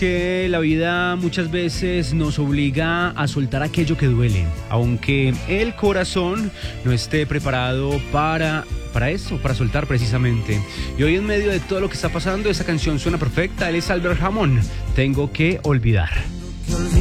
que la vida muchas veces nos obliga a soltar aquello que duele, aunque el corazón no esté preparado para eso, para soltar precisamente. Y hoy, en medio de todo lo que está pasando, esa canción suena perfecta. Él es Albert Hammond, Tengo que olvidar.